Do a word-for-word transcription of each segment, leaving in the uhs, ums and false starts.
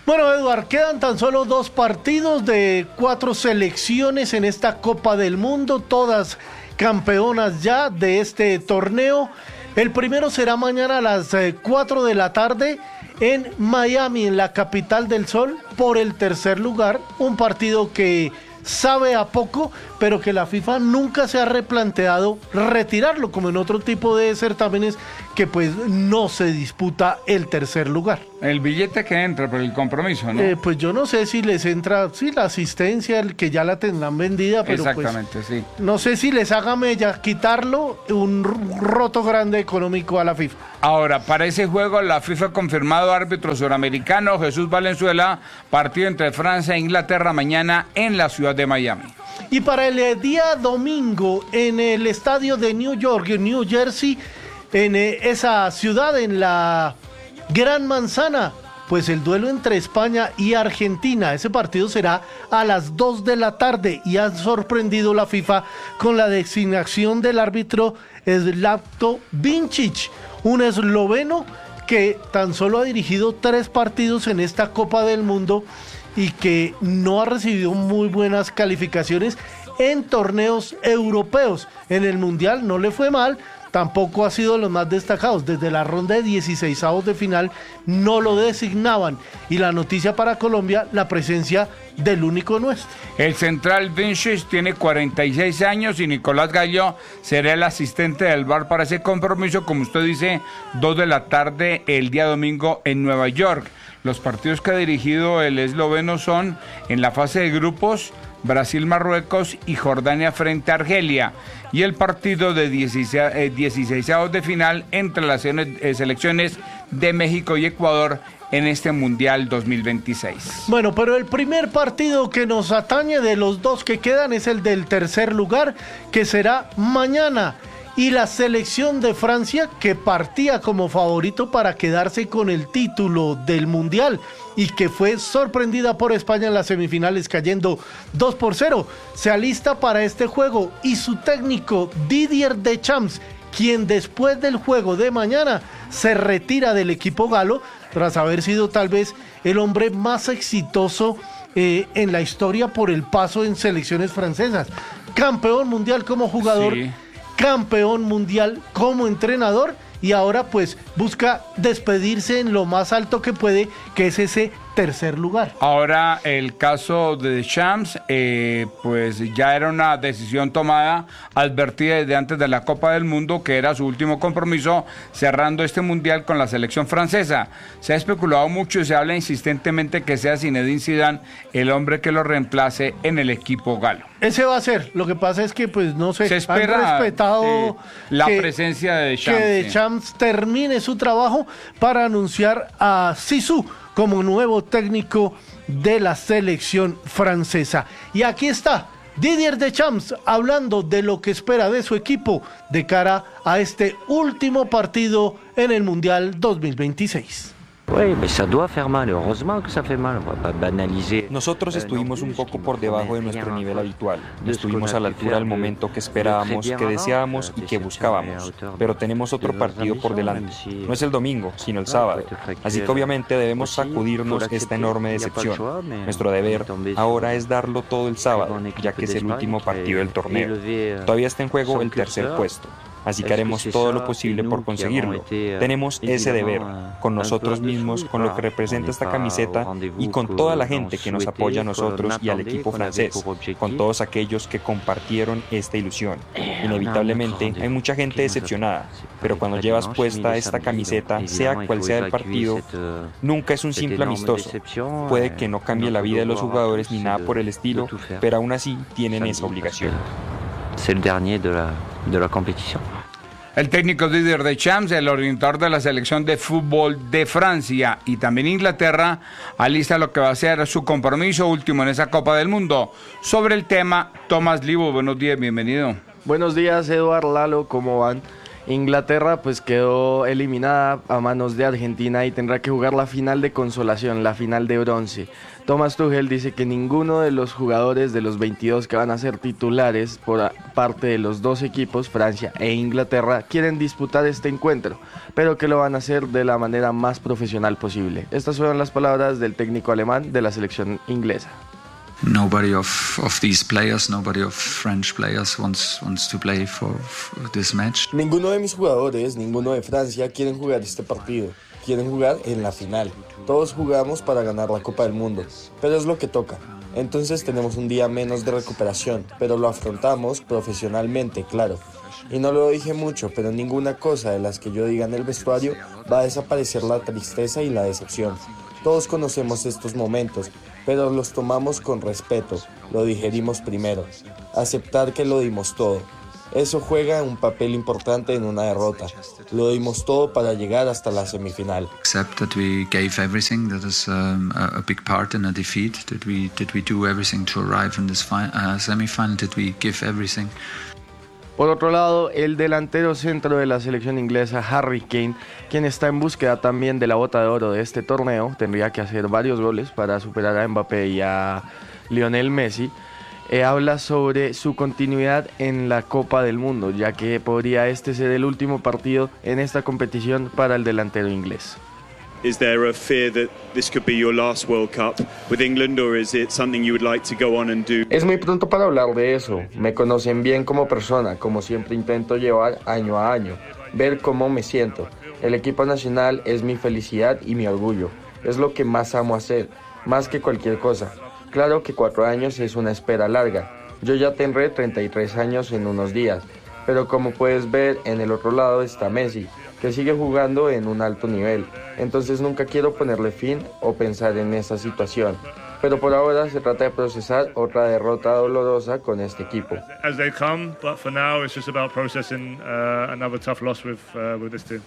Bueno, Eduard, quedan tan solo dos partidos de cuatro selecciones en esta Copa del Mundo, todas campeonas ya de este torneo. El primero será mañana a las eh, cuatro de la tarde en Miami, en la capital del sol, por el tercer lugar. Un partido que sabe a poco, pero que la FIFA nunca se ha replanteado retirarlo, como en otro tipo de certámenes que pues no se disputa el tercer lugar. El billete que entra por el compromiso, ¿no? Eh, pues yo no sé si les entra, sí, la asistencia, el que ya la tendrán vendida, pero exactamente, pues, sí. No sé si les haga mella quitarlo, un roto grande económico a la FIFA. Ahora, para ese juego la FIFA ha confirmado árbitro suramericano Jesús Valenzuela, partido entre Francia e Inglaterra mañana en la ciudad de Miami. Y para el día domingo en el estadio de New York, en New Jersey, en esa ciudad, en la Gran Manzana, pues el duelo entre España y Argentina. Ese partido será a las dos de la tarde y han sorprendido la FIFA con la designación del árbitro Zlatko Vincic, un esloveno que tan solo ha dirigido tres partidos en esta Copa del Mundo y que no ha recibido muy buenas calificaciones en torneos europeos. En el Mundial no le fue mal, tampoco ha sido de los más destacados. Desde la ronda de dieciseisavos de final no lo designaban. Y la noticia para Colombia, la presencia del único nuestro. El central Vincic tiene cuarenta y seis años y Nicolás Gallo será el asistente del V A R para ese compromiso, como usted dice, dos de la tarde el día domingo en Nueva York. Los partidos que ha dirigido el esloveno son en la fase de grupos, Brasil-Marruecos y Jordania frente a Argelia, y el partido de dieciseisavos de final entre las selecciones de México y Ecuador en este Mundial dos mil veintiséis. Bueno, pero el primer partido que nos atañe de los dos que quedan es el del tercer lugar, que será mañana. Y la selección de Francia, que partía como favorito para quedarse con el título del Mundial y que fue sorprendida por España en las semifinales cayendo dos por cero, se alista para este juego y su técnico Didier Deschamps, quien después del juego de mañana se retira del equipo galo tras haber sido tal vez el hombre más exitoso eh, en la historia por el paso en selecciones francesas. Campeón mundial como jugador. Sí. Campeón mundial como entrenador y ahora pues busca despedirse en lo más alto que puede, que es ese tercer lugar. Ahora el caso de Deschamps, eh, pues ya era una decisión tomada, advertida desde antes de la Copa del Mundo, que era su último compromiso cerrando este mundial con la selección francesa. Se ha especulado mucho y se habla insistentemente que sea Zinedine Zidane el hombre que lo reemplace en el equipo galo. Ese va a ser, lo que pasa es que pues no sé, se espera, han respetado eh, la que, presencia de Deschamps, que Deschamps sí. termine su trabajo para anunciar a Zizou como nuevo técnico de la selección francesa. Y aquí está Didier Deschamps hablando de lo que espera de su equipo de cara a este último partido en el Mundial dos mil veintiséis. Nosotros estuvimos un poco por debajo de nuestro nivel habitual. No estuvimos a la altura del momento que esperábamos, que deseábamos y que buscábamos. Pero tenemos otro partido por delante. No es el domingo, sino el sábado. Así que obviamente debemos sacudirnos esta enorme decepción. Nuestro deber ahora es darlo todo el sábado, ya que es el último partido del torneo. Todavía está en juego el tercer puesto. Así que haremos todo lo posible por conseguirlo. Tenemos ese deber, con nosotros mismos, con lo que representa esta camiseta y con toda la gente que nos apoya a nosotros y al equipo francés, con todos aquellos que compartieron esta ilusión. Inevitablemente hay mucha gente decepcionada, pero cuando llevas puesta esta camiseta, sea cual sea el partido, nunca es un simple amistoso. Puede que no cambie la vida de los jugadores ni nada por el estilo, pero aún así tienen esa obligación. C'est le dernier de la, de la compétition. El técnico Didier Deschamps, el orientador de la selección de fútbol de Francia y también Inglaterra, alista lo que va a ser su compromiso último en esa Copa del Mundo. Sobre el tema, Tomás Livo, buenos días, bienvenido. Buenos días, Eduard, Lalo, ¿cómo van? Inglaterra pues quedó eliminada a manos de Argentina y tendrá que jugar la final de consolación, la final de bronce. Thomas Tuchel dice que ninguno de los jugadores de los veintidós que van a ser titulares por parte de los dos equipos, Francia e Inglaterra, quieren disputar este encuentro, pero que lo van a hacer de la manera más profesional posible. Estas fueron las palabras del técnico alemán de la selección inglesa. Nobody of, of these players, nobody of French players wants, wants to play for, for this match. Ninguno de mis jugadores, ninguno de Francia quieren jugar este partido. Quieren jugar en la final. Todos jugamos para ganar la Copa del Mundo, pero es lo que toca. Entonces tenemos un día menos de recuperación, pero lo afrontamos profesionalmente, claro. Y no lo dije mucho, pero ninguna cosa de las que yo diga en el vestuario va a desaparecer la tristeza y la decepción. Todos conocemos estos momentos, pero los tomamos con respeto, lo digerimos primero. Aceptar que lo dimos todo. Eso juega un papel importante en una derrota. Lo dimos todo para llegar hasta la semifinal. Accept that we gave everything. That is um, a, a big part in a defeat. Did we did we do everything to arrive in this fi- uh, semifinal? Did we give everything? Por otro lado, el delantero centro de la selección inglesa, Harry Kane, quien está en búsqueda también de la bota de oro de este torneo, tendría que hacer varios goles para superar a Mbappé y a Lionel Messi, eh, habla sobre su continuidad en la Copa del Mundo, ya que podría este ser el último partido en esta competición para el delantero inglés. Is there a fear that this could be your last World Cup with England, or is it something you would like to go on and do? Es muy pronto para hablar de eso. Me conocen bien como persona, como siempre intento llevar año a año, ver cómo me siento. El equipo nacional es mi felicidad y mi orgullo. Es lo que más amo hacer, más que cualquier cosa. Claro que cuatro años es una espera larga. Yo ya tendré treinta y tres años en unos días, pero como puedes ver, en el otro lado está Messi, que sigue jugando en un alto nivel. Entonces nunca quiero ponerle fin o pensar en esa situación. Pero por ahora se trata de procesar otra derrota dolorosa con este equipo. As they come, but for now it's just about processing uh, another tough loss with uh, with this team.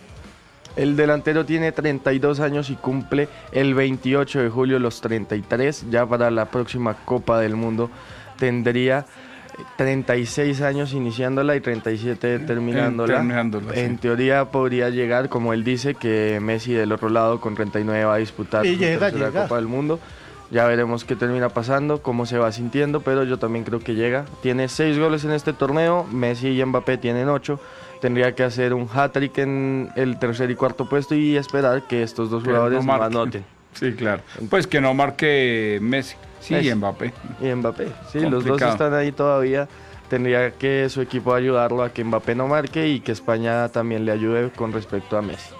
El delantero tiene treinta y dos años y cumple el veintiocho de julio los treinta y tres. Ya para la próxima Copa del Mundo tendría treinta y seis años iniciándola y treinta y siete terminándola. terminándola sí. En teoría podría llegar, como él dice, que Messi del otro lado con treinta y nueve va a disputar y su llega, tercera llega. Copa del Mundo. Ya veremos qué termina pasando, cómo se va sintiendo, pero yo también creo que llega. Tiene seis goles en este torneo, Messi y Mbappé tienen ocho. Tendría que hacer un hat-trick en el tercer y cuarto puesto y esperar que estos dos Que jugadores no no marquen. anoten. Sí, claro. Pues que no marque Messi. Sí, Messi. y Mbappé. Y Mbappé, sí, Complicado. los dos están ahí todavía. Tendría que su equipo ayudarlo a que Mbappé no marque y que España también le ayude con respecto a Messi.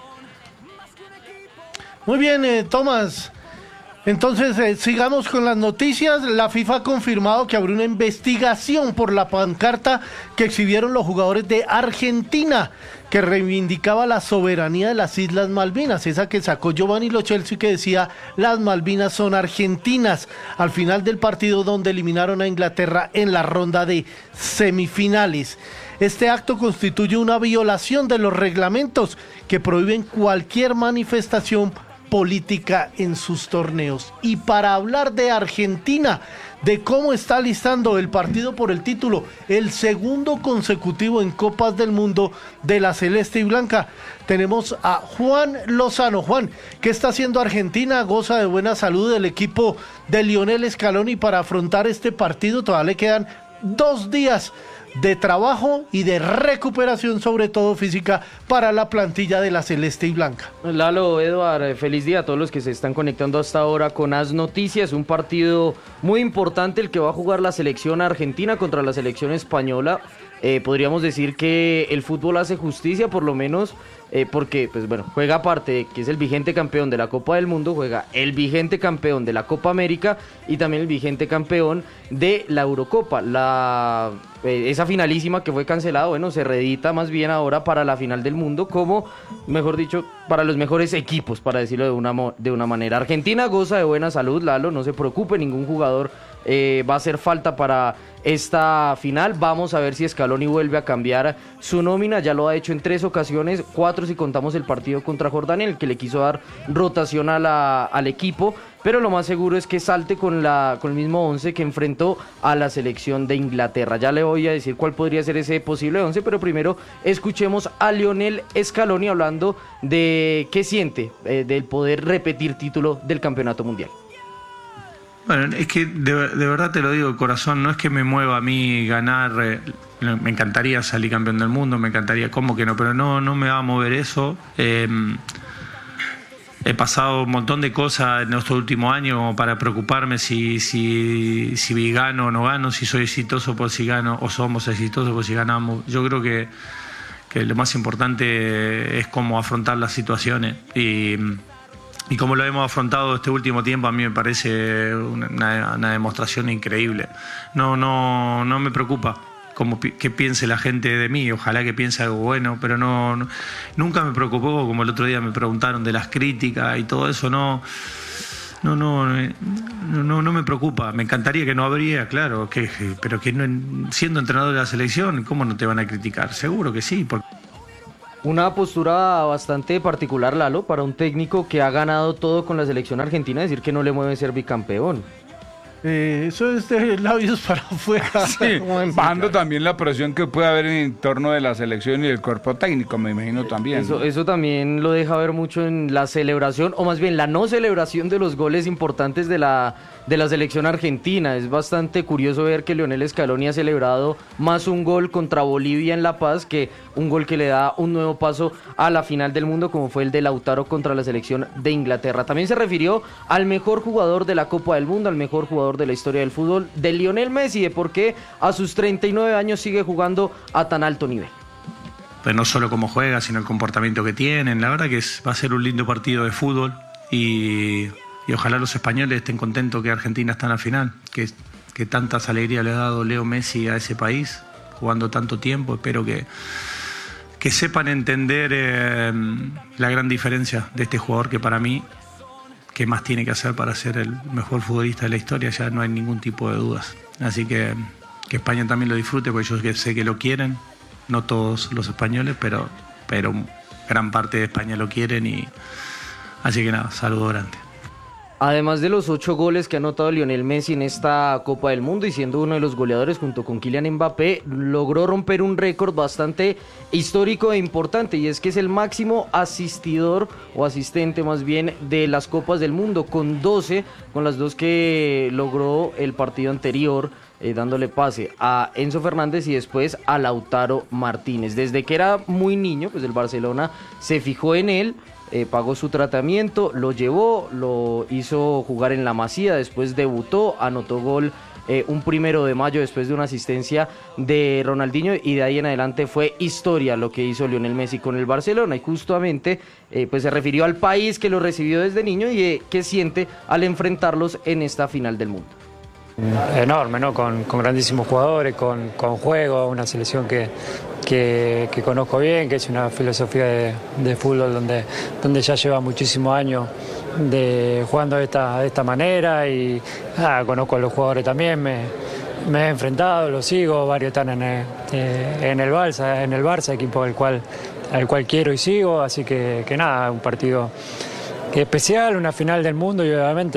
Muy bien, eh, Tomás. Entonces, eh, sigamos con las noticias. La FIFA ha confirmado que abrió una investigación por la pancarta que exhibieron los jugadores de Argentina, que reivindicaba la soberanía de las Islas Malvinas, esa que sacó Giovanni Lo Celso y que decía: las Malvinas son argentinas, al final del partido donde eliminaron a Inglaterra en la ronda de semifinales. Este acto constituye una violación de los reglamentos que prohíben cualquier manifestación política en sus torneos. Y para hablar de Argentina, de cómo está listando el partido por el título, el segundo consecutivo en Copas del Mundo de la Celeste y Blanca, tenemos a Juan Lozano. Juan, ¿qué está haciendo Argentina? Goza de buena salud el equipo de Lionel Scaloni para afrontar este partido. Todavía le quedan dos días de trabajo y de recuperación, sobre todo física, para la plantilla de la Celeste y Blanca. Lalo, Eduard, feliz día a todos los que se están conectando hasta ahora con As Noticias. Un partido muy importante el que va a jugar la selección argentina contra la selección española. Eh, podríamos decir que el fútbol hace justicia, por lo menos, eh, porque, pues bueno, juega aparte de que es el vigente campeón de la Copa del Mundo, juega el vigente campeón de la Copa América y también el vigente campeón de la Eurocopa. La, eh, esa finalísima que fue cancelada, bueno, se reedita más bien ahora para la final del mundo, como, mejor dicho, para los mejores equipos, para decirlo de una, de una manera. Argentina goza de buena salud, Lalo, no se preocupe, ningún jugador eh, va a hacer falta para esta final. Vamos a ver si Scaloni vuelve a cambiar su nómina. Ya lo ha hecho en tres ocasiones, cuatro si contamos el partido contra Jordania, en el que le quiso dar rotación a la, al equipo. pero lo más seguro es que salte con, la, con el mismo once que enfrentó a la selección de Inglaterra. Ya le voy a decir cuál podría ser ese posible once, pero primero escuchemos a Lionel Scaloni hablando de qué siente eh, del poder repetir título del Campeonato Mundial. Bueno, es que de, de verdad te lo digo de corazón, no es que me mueva a mí ganar, eh, me encantaría salir campeón del mundo, me encantaría, ¿cómo que no? Pero no, no me va a mover eso. Eh, he pasado un montón de cosas en estos últimos años como para preocuparme si, si, si gano o no gano, si soy exitoso por si gano o somos exitosos por si ganamos. Yo creo que, que lo más importante es cómo afrontar las situaciones y... Y como lo hemos afrontado este último tiempo, a mí me parece una, una demostración increíble. No, no, no me preocupa como que piense la gente de mí, ojalá que piense algo bueno, pero no, no nunca me preocupó, como el otro día me preguntaron de las críticas y todo eso, no, no, no, no, no me preocupa. Me encantaría que no habría, claro, que, pero que no, siendo entrenador de la selección, ¿cómo no te van a criticar? Seguro que sí, porque... Una postura bastante particular, Lalo, para un técnico que ha ganado todo con la selección argentina, decir que no le mueve ser bicampeón. Eh, eso es de labios para afuera. Sí, bajando también la presión que puede haber en torno de la selección y el cuerpo técnico, me imagino también. Eso, eso también lo deja ver mucho en la celebración, o más bien la no celebración de los goles importantes de la, de la selección argentina. Es bastante curioso ver que Lionel Scaloni ha celebrado más un gol contra Bolivia en La Paz que un gol que le da un nuevo paso a la final del mundo, como fue el de Lautaro contra la selección de Inglaterra. También se refirió al mejor jugador de la Copa del Mundo, al mejor jugador de la historia del fútbol, de Lionel Messi, de por qué a sus treinta y nueve años sigue jugando a tan alto nivel. Pues no solo cómo juega, sino el comportamiento que tienen. La verdad que es, va a ser un lindo partido de fútbol y, y ojalá los españoles estén contentos que Argentina está en la final, que, que tantas alegrías le ha dado Leo Messi a ese país, jugando tanto tiempo. Espero que, que sepan entender eh, la gran diferencia de este jugador que para mí, qué más tiene que hacer para ser el mejor futbolista de la historia, ya no hay ningún tipo de dudas. Así que que España también lo disfrute, porque yo sé que lo quieren, no todos los españoles, pero, pero gran parte de España lo quieren y así que nada, saludo grande. Además de los ocho goles que ha anotado Lionel Messi en esta Copa del Mundo y siendo uno de los goleadores junto con Kylian Mbappé, logró romper un récord bastante histórico e importante, y es que es el máximo asistidor o asistente más bien de las Copas del Mundo, con doce, con las dos que logró el partido anterior, eh, dándole pase a Enzo Fernández y después a Lautaro Martínez. Desde que era muy niño, pues el Barcelona se fijó en él, Eh, pagó su tratamiento, lo llevó, lo hizo jugar en la Masía, después debutó, anotó gol eh, un primero de mayo después de una asistencia de Ronaldinho, y de ahí en adelante fue historia lo que hizo Lionel Messi con el Barcelona, y justamente eh, pues se refirió al país que lo recibió desde niño y eh, qué siente al enfrentarlos en esta final del mundo. Enorme, ¿no? Con, con grandísimos jugadores, con, con juego, una selección que, que, que conozco bien, que es una filosofía de, de fútbol donde, donde ya lleva muchísimos años de, jugando de esta, de esta manera, y ah, conozco a los jugadores también, me, me he enfrentado, los sigo, varios están en el, eh, en el Barça, en el Barça, equipo al cual, al cual quiero y sigo, así que, que nada, un partido que especial, una final del mundo, y obviamente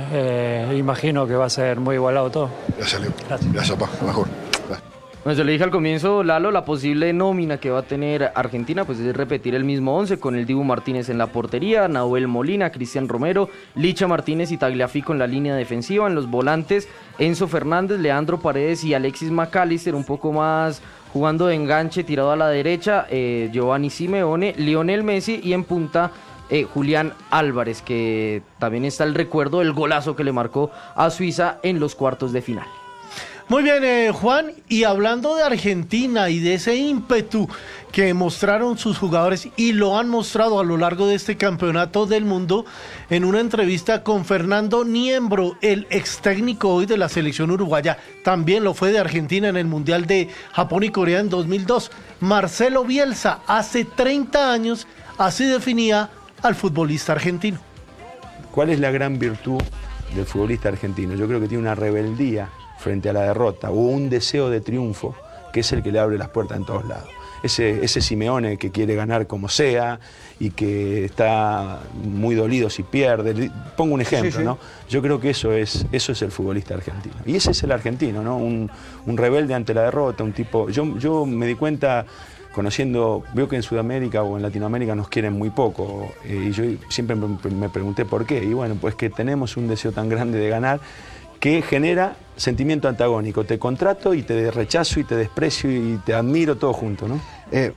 eh, imagino que va a ser muy igualado todo. Gracias, Leo. Gracias, Gracias papá. Lo mejor. Gracias. Bueno, yo le dije al comienzo, Lalo, la posible nómina que va a tener Argentina pues es repetir el mismo once, con el Dibu Martínez en la portería, Nahuel Molina, Cristian Romero, Licha Martínez y Tagliafico en la línea defensiva, en los volantes Enzo Fernández, Leandro Paredes y Alexis McAllister, un poco más jugando de enganche, tirado a la derecha, eh, Giovanni Simeone, Lionel Messi, y en punta Eh, Julián Álvarez, que también está el recuerdo del golazo que le marcó a Suiza en los cuartos de final. Muy bien, eh, Juan, y hablando de Argentina y de ese ímpetu que mostraron sus jugadores y lo han mostrado a lo largo de este campeonato del mundo, en una entrevista con Fernando Niembro, el ex técnico hoy de la selección uruguaya, también lo fue de Argentina en el Mundial de Japón y Corea en dos mil dos, Marcelo Bielsa, hace treinta años, así definía al futbolista argentino. ¿Cuál es la gran virtud del futbolista argentino? Yo creo que tiene una rebeldía frente a la derrota o un deseo de triunfo que es el que le abre las puertas en todos lados. ese, ese Simeone que quiere ganar como sea y que está muy dolido si pierde. Pongo un ejemplo, sí, sí. ¿no? Yo creo que eso es, eso es el futbolista argentino. Y ese es el argentino, ¿no? Un, un rebelde ante la derrota, un tipo... Yo, yo me di cuenta, conociendo, veo que en Sudamérica o en Latinoamérica nos quieren muy poco, eh, y yo siempre me, me pregunté por qué. Y bueno, pues que tenemos un deseo tan grande de ganar que genera sentimiento antagónico. Te contrato y te rechazo y te desprecio y te admiro todo junto, ¿no? Eh,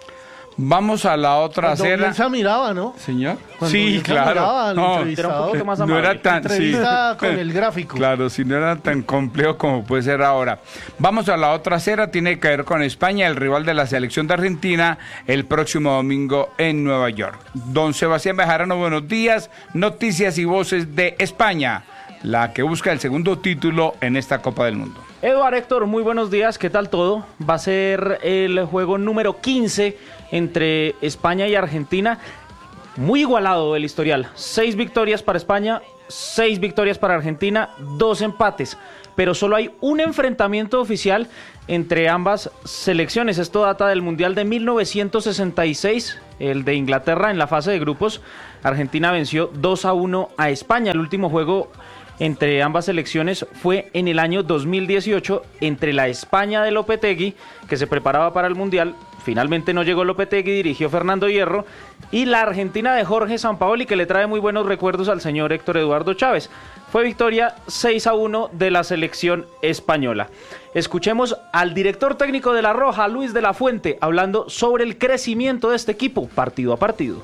Vamos a la otra Cuando acera. Bielsa miraba, ¿no? Señor. Cuando sí, Bielsa claro. miraba al No, entrevistador, era un más no era tan entrevista sí. con el gráfico. Claro, si no era tan complejo como puede ser ahora. Vamos a la otra acera, tiene que ver con España, el rival de la selección de Argentina, el próximo domingo en Nueva York. Don Sebastián Bejarano, buenos días. Noticias y voces de España, la que busca el segundo título en esta Copa del Mundo. Eduardo, Héctor, muy buenos días, ¿qué tal todo? Va a ser el juego número quince entre España y Argentina, muy igualado el historial, seis victorias para España, seis victorias para Argentina, dos empates, pero solo hay un enfrentamiento oficial entre ambas selecciones. Esto data del Mundial de mil novecientos sesenta y seis, el de Inglaterra en la fase de grupos. Argentina venció dos a uno a España. El último juego entre ambas selecciones fue en el año dos mil dieciocho entre la España de Lopetegui, que se preparaba para el Mundial. Finalmente no llegó Lopetegui, dirigió Fernando Hierro, y la Argentina de Jorge Sampaoli, que le trae muy buenos recuerdos al señor Héctor Eduardo Chávez. Fue victoria seis a uno de la selección española. Escuchemos al director técnico de La Roja, Luis de la Fuente, hablando sobre el crecimiento de este equipo, partido a partido.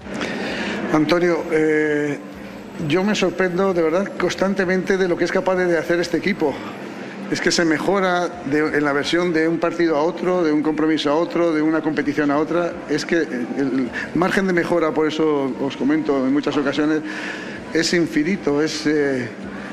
Antonio, eh, yo me sorprendo de verdad constantemente de lo que es capaz de hacer este equipo. Es que se mejora de, en la versión de un partido a otro, de un compromiso a otro, de una competición a otra. Es que el margen de mejora, por eso os comento en muchas ocasiones, es infinito, es, eh,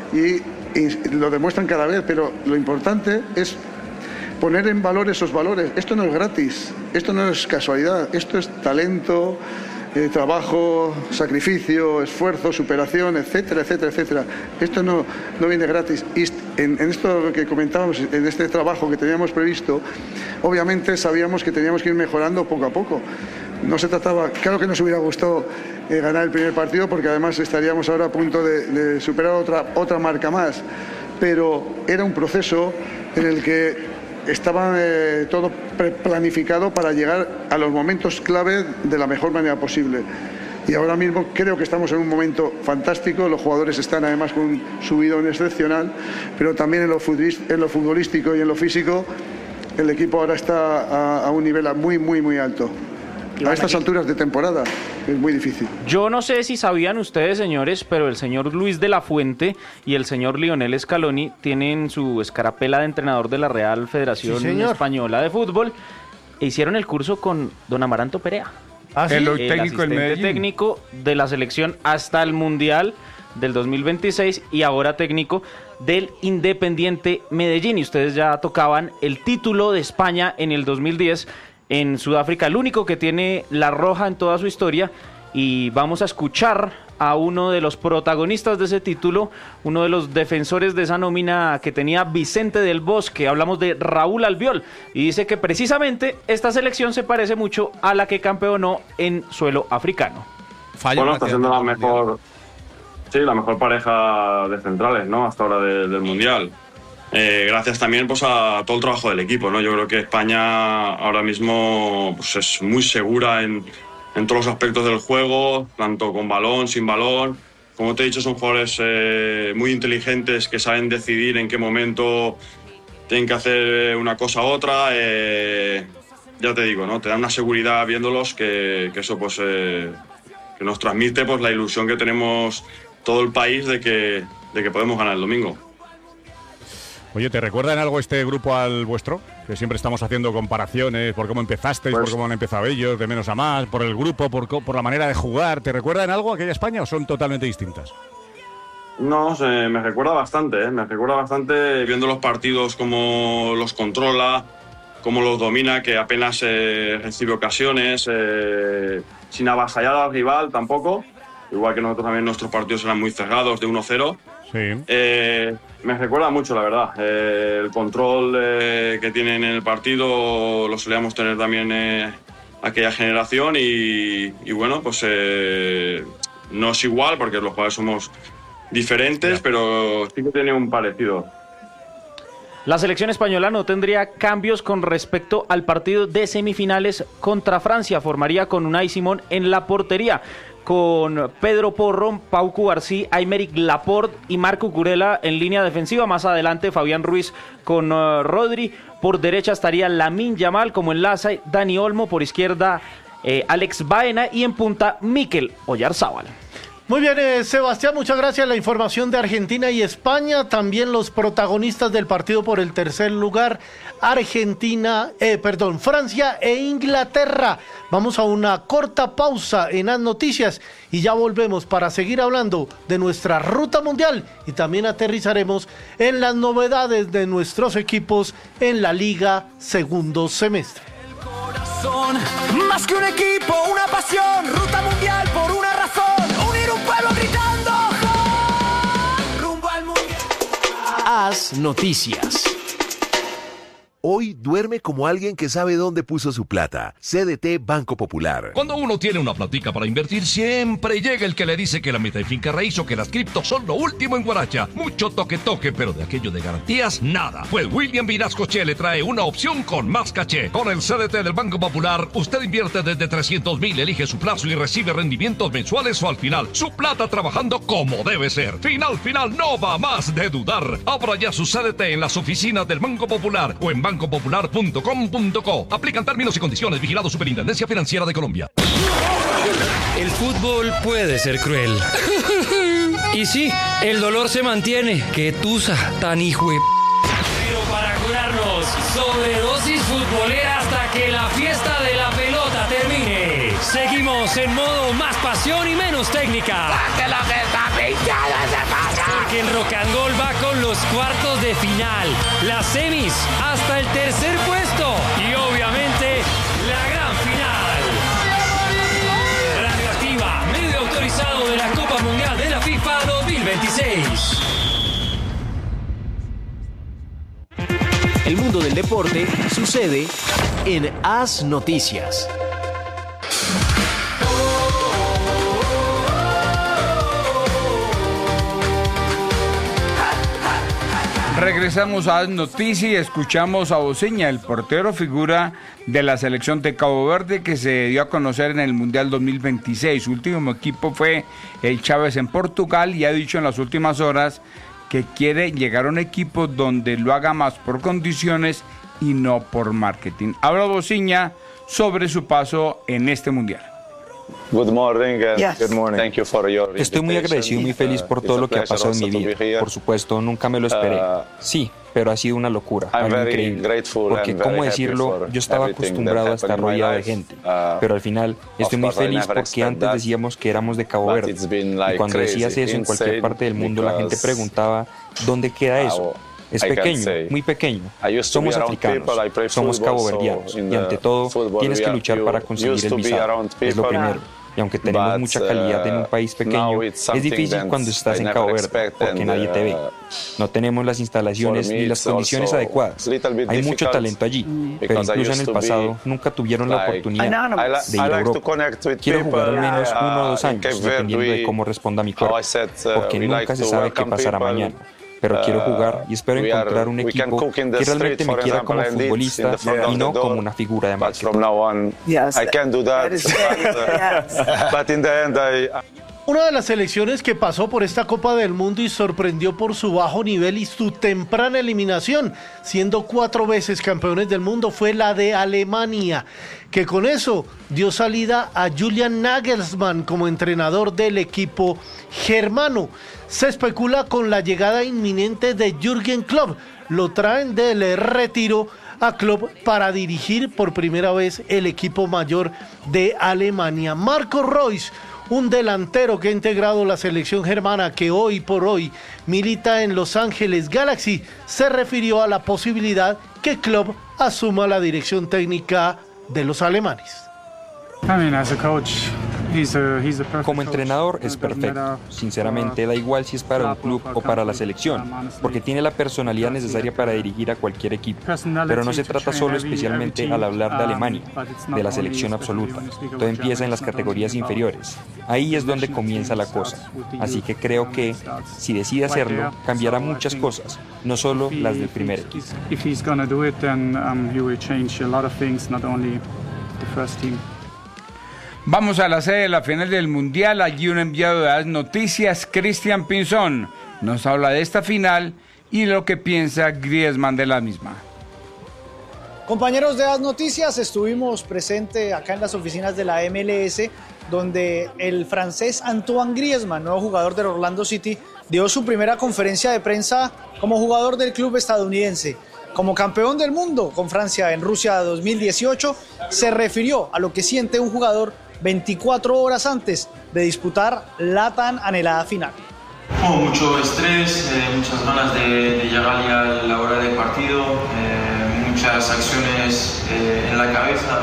y, y lo demuestran cada vez, pero lo importante es poner en valor esos valores. Esto no es gratis, esto no es casualidad, esto es talento, Eh, trabajo, sacrificio, esfuerzo, superación, etcétera, etcétera, etcétera. Esto no, no viene gratis. Y en, en esto que comentábamos, en este trabajo que teníamos previsto, obviamente sabíamos que teníamos que ir mejorando poco a poco. No se trataba, claro que nos hubiera gustado eh, ganar el primer partido, porque además estaríamos ahora a punto de, de superar otra, otra marca más. Pero era un proceso en el que estaba eh, todo planificado para llegar a los momentos clave de la mejor manera posible. Y ahora mismo creo que estamos en un momento fantástico, los jugadores están además con un subidón excepcional, pero también en lo, en lo futbolístico y en lo físico, el equipo ahora está a, a un nivel muy, muy, muy alto. A estas alturas de temporada es muy difícil. Yo no sé si sabían ustedes, señores, pero el señor Luis de la Fuente y el señor Lionel Scaloni tienen su escarapela de entrenador de la Real Federación sí, Española de Fútbol e hicieron el curso con don Amaranto Perea. ¿Ah, sí? El, el técnico asistente técnico de la selección hasta el Mundial del dos mil veintiséis y ahora técnico del Independiente Medellín. Y ustedes ya tocaban el título de España en el dos mil diez en Sudáfrica, el único que tiene La Roja en toda su historia, y vamos a escuchar a uno de los protagonistas de ese título, uno de los defensores de esa nómina que tenía Vicente del Bosque. Hablamos de Raúl Albiol, y dice que precisamente esta selección se parece mucho a la que campeonó en suelo africano. Bueno, está siendo la mejor, sí, la mejor pareja de centrales, ¿no?, hasta ahora de, del Mundial. Eh, gracias también pues, a todo el trabajo del equipo, ¿no? Yo creo que España ahora mismo pues, es muy segura en, en todos los aspectos del juego, tanto con balón, sin balón. Como te he dicho, son jugadores eh, muy inteligentes que saben decidir en qué momento tienen que hacer una cosa u otra. Eh, ya te digo, ¿no? Te da una seguridad viéndolos que, que eso pues, eh, que nos transmite pues, la ilusión que tenemos todo el país de que, de que podemos ganar el domingo. Oye, ¿te recuerda en algo este grupo al vuestro? Que siempre estamos haciendo comparaciones por cómo empezasteis, pues, por cómo han empezado ellos, de menos a más, por el grupo, por, por la manera de jugar. ¿Te recuerda en algo aquella España o son totalmente distintas? No, se, me recuerda bastante, ¿eh? me recuerda bastante viendo los partidos, cómo los controla, cómo los domina, que apenas eh, recibe ocasiones, eh, sin avasallar al rival tampoco. igual que nosotros también nuestros partidos eran muy cerrados, de uno cero. Sí. Eh, me recuerda mucho, la verdad. Eh, el control eh, que tienen en el partido lo solíamos tener también eh, aquella generación y, y bueno, pues eh, no es igual porque los jugadores somos diferentes, pero sí que tiene un parecido. La selección española no tendría cambios con respecto al partido de semifinales contra Francia. Formaría con Unai Simón en la portería, con Pedro Porro, Pau Cubarsí, Aymeric Laporte y Marco Curella en línea defensiva. Más adelante Fabián Ruiz con uh, Rodri. Por derecha estaría Lamine Yamal como enlace, Dani Olmo por izquierda, eh, Alex Baena y en punta Mikel Oyarzábal. Muy bien, eh, Sebastián, muchas gracias. La información de Argentina y España, también los protagonistas del partido por el tercer lugar, Argentina, eh, perdón, Francia e Inglaterra. Vamos a una corta pausa en las noticias y ya volvemos para seguir hablando de nuestra ruta mundial y también aterrizaremos en las novedades de nuestros equipos en la Liga segundo semestre. Son más que un equipo, una pasión, ruta mundial por una razón, unir un pueblo gritando ¡Gol! Rumbo al mundial. Haz noticias. Hoy duerme como alguien que sabe dónde puso su plata. C D T Banco Popular. Cuando uno tiene una platica para invertir, siempre llega el que le dice que la meta de finca raíz o que las criptos son lo último en Guaracha. Mucho toque toque, pero de aquello de garantías, nada. Pues William Vinascoche le trae una opción con más caché. Con el C D T del Banco Popular, usted invierte desde trescientos mil, elige su plazo y recibe rendimientos mensuales o al final. Su plata trabajando como debe ser. Final, final, no va más de dudar. Abra ya su C D T en las oficinas del Banco Popular o en banco popular punto com punto co. Aplican términos y condiciones. Vigilado Superintendencia Financiera de Colombia. El fútbol puede ser cruel. Y sí, el dolor se mantiene. Qué tusa tan hijo de... Pero para curarnos, sobredosis futbolera hasta que la fiesta de la pelota termine. Seguimos en modo más pasión y menos técnica. ¡Que lo que está pinchado se pasa! Porque el rock and roll va con los cuartos de final, las semis, hasta el tercer puesto y obviamente la gran final. Radioactiva, medio autorizado de la Copa Mundial de la FIFA dos mil veintiséis. El mundo del deporte sucede en Haz Noticias. Regresamos a Noticias y escuchamos a Bociña, el portero figura de la selección de Cabo Verde que se dio a conocer en el Mundial dos mil veintiséis. Su último equipo fue el Chávez en Portugal y ha dicho en las últimas horas que quiere llegar a un equipo donde lo haga más por condiciones y no por marketing. Habla Bociña sobre su paso en este Mundial. Good morning, uh, Yes. good morning. Thank you for your Estoy muy agradecido y muy feliz por todo lo que ha pasado en mi vida. Por supuesto, nunca me lo esperé. Sí, pero ha sido una locura, I'm algo very increíble. grateful Porque, and ¿cómo very decirlo? happy for Yo estaba everything acostumbrado a that estar happened in my rodeado de life. gente. Uh, Pero al final estoy muy course, I feliz never porque expect antes that. decíamos que éramos de Cabo But Verde. it's been like Y cuando decías crazy, eso en cualquier insane, parte del mundo, la gente because preguntaba, ¿dónde queda eso? Es I can pequeño, say, muy pequeño. I used to be Somos around africanos, people, I play somos football, caboverdianos so in y ante the todo football tienes we que are- luchar you para conseguir used el to be visado. around Es lo people, primero. Y aunque tenemos but, mucha calidad en un uh, país pequeño, now it's es something difícil that cuando estás I en never Cabo Verde expect porque and, nadie te ve. uh, No tenemos las instalaciones for me ni las it's condiciones also adecuadas. little bit Hay mucho difficult talento allí, pero because I incluso en used el to pasado be nunca tuvieron la like- oportunidad I li- de ir I a like to Europa. connect with Quiero jugar al people, menos uh, uno o dos in años, Cape Verde, dependiendo de we- cómo responda mi cuerpo, how I said, uh, porque we nunca like se to sabe qué welcome pasará people, mañana. Pero quiero jugar y espero we are- encontrar un we can equipo cook in the que realmente street, me for quiera example, como and eat in futbolista the front y of no the door. como una figura de But marketing. from now on, Yes, I can do that. that is- but, uh, but in the end, I, Una de las selecciones que pasó por esta Copa del Mundo y sorprendió por su bajo nivel y su temprana eliminación, siendo cuatro veces campeones del mundo, fue la de Alemania, que con eso dio salida a Julian Nagelsmann como entrenador del equipo germano. Se especula con la llegada inminente de Jürgen Klopp. Lo traen del retiro a Klopp para dirigir por primera vez el equipo mayor de Alemania. Marco Reus, un delantero que ha integrado la selección germana que hoy por hoy milita en Los Ángeles Galaxy, se refirió a la posibilidad que Klopp asuma la dirección técnica de los alemanes. I mean, as a coach, Como entrenador es perfecto. Sinceramente, da igual si es para un club o para la selección, porque tiene la personalidad necesaria para dirigir a cualquier equipo. Pero no se trata solo especialmente al hablar de Alemania, de la selección absoluta. Todo empieza en las categorías inferiores. Ahí es donde comienza la cosa. Así que creo que, si decide hacerlo, cambiará muchas cosas, no solo las del primer equipo. Vamos a la sede de la final del Mundial. Allí un enviado de las noticias, Cristian Pinzón, nos habla de esta final y lo que piensa Griezmann de la misma. Compañeros de las noticias, estuvimos presentes acá en las oficinas de la M L S, donde el francés Antoine Griezmann, nuevo jugador del Orlando City, dio su primera conferencia de prensa como jugador del club estadounidense. Como campeón del mundo con Francia en Rusia dos mil dieciocho, se refirió a lo que siente un jugador veinticuatro horas antes de disputar la tan anhelada final. Oh, mucho estrés, eh, muchas ganas de, de llegar ya a la hora del partido, eh, muchas acciones eh, en la cabeza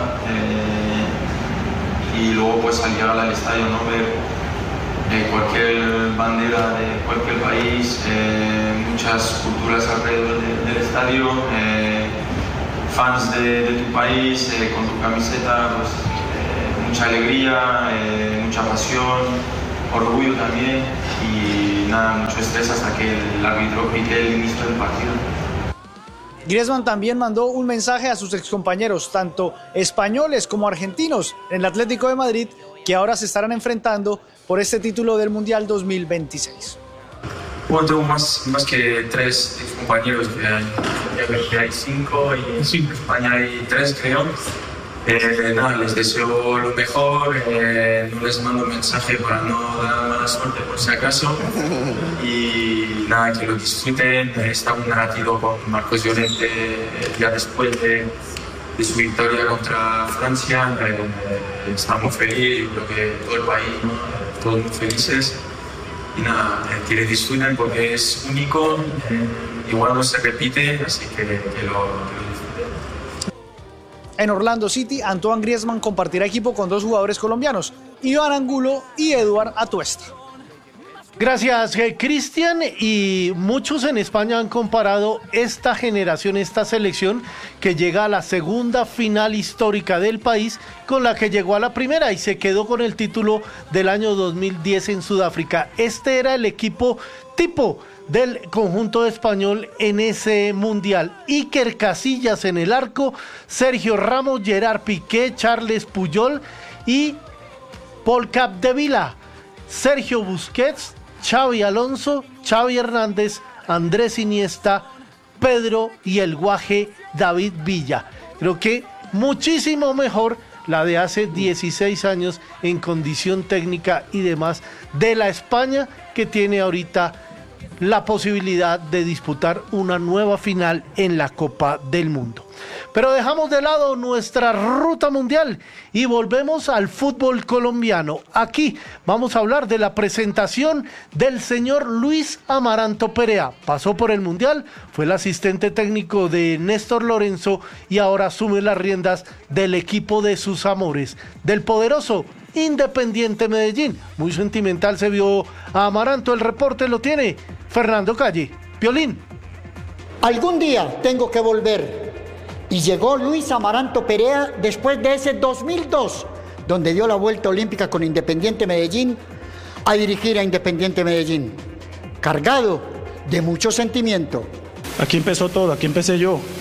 eh, y luego pues al llegar al estadio, ¿no? Ver eh, cualquier bandera de cualquier país, eh, muchas culturas alrededor de, del estadio, eh, fans de, de tu país eh, con tu camiseta, pues, eh, mucha alegría, eh, mucha pasión, orgullo también y nada, mucho estrés hasta que el árbitro pite el inicio del partido. Griezmann también mandó un mensaje a sus excompañeros, tanto españoles como argentinos, en el Atlético de Madrid, que ahora se estarán enfrentando por este título del Mundial dos mil veintiséis. Bueno, tengo más, más que tres compañeros, que hay, que hay cinco y en España hay tres, creo. Eh, nada, les deseo lo mejor, eh, no les mando mensaje para no dar mala suerte por si acaso y nada, que lo disfruten. Está un narrativo con Marcos Llorente el día después de, de su victoria contra Francia. Eh, estamos felices, creo que todo el país, ¿no? Todos muy felices y nada, eh, que lo disfruten porque es único, eh, igual no se repite, así que, que lo, que lo En Orlando City, Antoine Griezmann compartirá equipo con dos jugadores colombianos, Iván Angulo y Eduard Atuesta. Gracias, Cristian. Y muchos en España han comparado esta generación, esta selección que llega a la segunda final histórica del país con la que llegó a la primera y se quedó con el título del año dos mil diez en Sudáfrica. Este era el equipo tipo del conjunto español en ese mundial. Iker Casillas en el arco, Sergio Ramos, Gerard Piqué, Charles Puyol y Paul Capdevila, Sergio Busquets, Xavi Alonso, Xavi Hernández, Andrés Iniesta, Pedro y el guaje David Villa. Creo que muchísimo mejor la de hace dieciséis años en condición técnica y demás de la España que tiene ahorita la posibilidad de disputar una nueva final en la Copa del Mundo. Pero dejamos de lado nuestra ruta mundial y volvemos al fútbol colombiano. Aquí vamos a hablar de la presentación del señor Luis Amaranto Perea. Pasó por el mundial, fue el asistente técnico de Néstor Lorenzo y ahora asume las riendas del equipo de sus amores, del poderoso Independiente Medellín. Muy sentimental se vio a Amaranto. El reporte lo tiene Fernando Calle. Piolín. Algún día tengo que volver. Y llegó Luis Amaranto Perea después de ese dos mil dos, donde dio la vuelta olímpica con Independiente Medellín, a dirigir a Independiente Medellín, cargado de mucho sentimiento. Aquí empezó todo, aquí empecé yo.